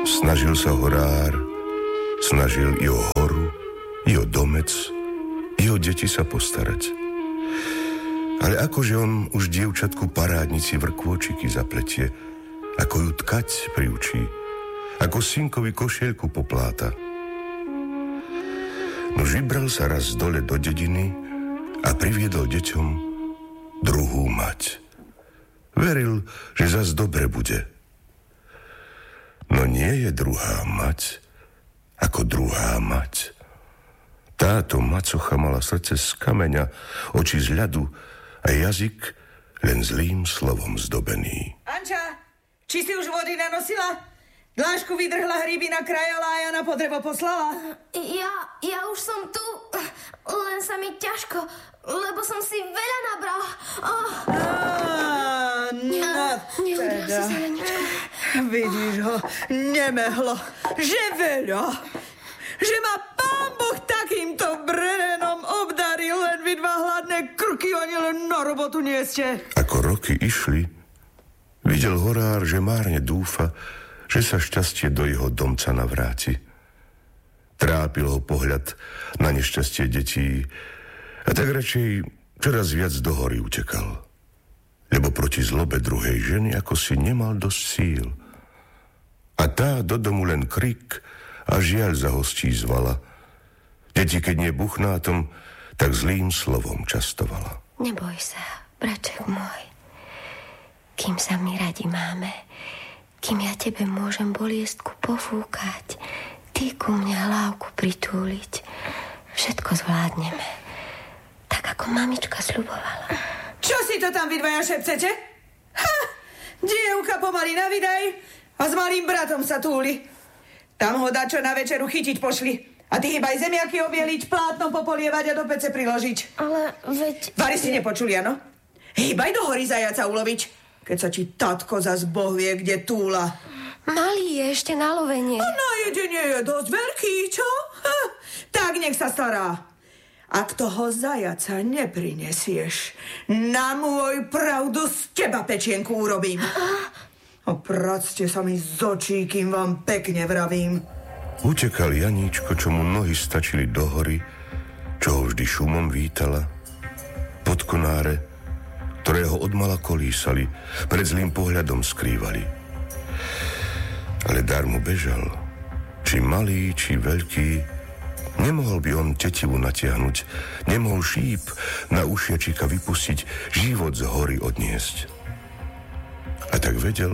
Snažil sa horár, snažil i o horu, i o domec, i o deti sa postarať. Ale akože on už dievčatku parádnici vrkôčiky zapletie, ako ju tkať priučí, ako synkovi košielku popláta. Nož vybral sa raz dole do dediny a priviedol deťom druhú mať. Veril, že zas dobre bude. No nie je druhá mať ako druhá mať. Táto macocha mala srdce z kameňa, oči z ľadu a jazyk len zlým slovom zdobený. Anča, či si už vody nanosila? Dlášku vydrhla, hríby nakrajala a ja na potrebo poslala? Ja už som tu, len sa mi ťažko, lebo som si veľa nabral. Neudrel si sa, Janička. Vidíš ho, nemehlo, že veľa. Že ma Pán Boh takýmto brerenom obdaril, len vy dva hladné krky, oni len na robotu nie ste. Ako roky išli, videl horár, že márne dúfa, že sa šťastie do jeho domca navráti. Trápil ho pohľad na nešťastie detí a tak radšej čoraz viac do hory utekal. Lebo proti zlobe druhej ženy ako si nemal dosť síl. A tá do domu len krik a žiaľ za hostí zvala. Deti, keď nie buchnátom, tak zlým slovom častovala. Neboj sa, braček môj. Kým sa my radi máme, kým ja tebe môžem boliestku pofúkať, ty ku mne hlávku pritúliť, všetko zvládneme. Tak ako mamička sľubovala. Čo si to tam vy dvaja šepcete? Ha! Dievka pomaly na vydaj a s malým bratom sa túli. Tam ho dačo na večeru chytiť pošli. A ty hýbaj zemiaky obieliť, plátno popolievať a do pece priložiť. Ale veď... Vary si nepočuli, ano? Hýbaj do hory zajaca uloviť, keď sa ti tatko zas boh vie, kde túla. Malý je ešte na lovenie. A na jedenie je dosť veľký, čo? Ha, tak nech sa stará. Ak toho zajaca neprinesieš, na môj pravdu z teba pečienku urobím. Opracte sa mi z očí, kým vám pekne vravím. Utekal Janíčko, čo mu nohy stačili do hory, čo ho vždy šumom vítala. Pod konáre, ktoré ho odmala kolísali, pred zlým pohľadom skrývali. Ale darmo bežal. Či malý, či veľký, nemohol by on tetivu natiahnuť, nemohol šíp na ušiačika vypustiť, život z hory odniesť. A tak vedel,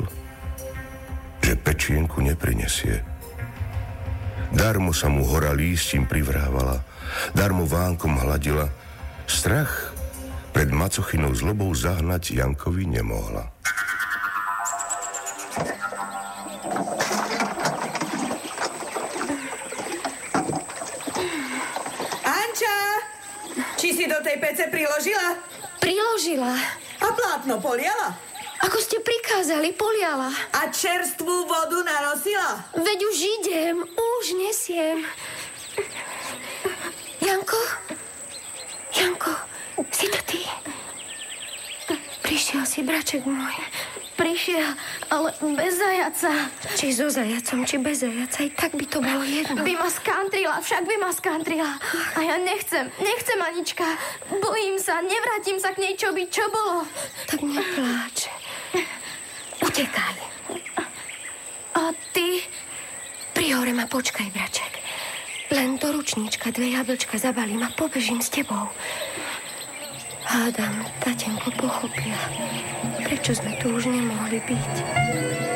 že pečienku neprinesie. Darmo sa mu hora lístím privrávala, darmo vánkom hladila. Strach pred macochinou zlobou zahnať Jankovi nemohla. Anča, či si do tej pece priložila? Priložila. A plátno poliala? Ako ste prikázali, poliala. A čerstvú vodu nanosila? Veď už idem, už nesiem. Janko, si to ty? Prišiel si, braček môj. Prišiel, ale bez zajaca. Či so zajacom, či bez zajaca, aj tak by to bolo jedno. By ma skantrila. A ja nechcem, Anička. Bojím sa, nevrátim sa k nej, čo bolo. Tak nepláč. Utekaj. A ty pri hore ma počkaj, braček. Len do ručníčka 2 jablčka zabalím a pobežím s tebou. Hádam, tatínko pochopia, prečo sme tu už nemohli byť.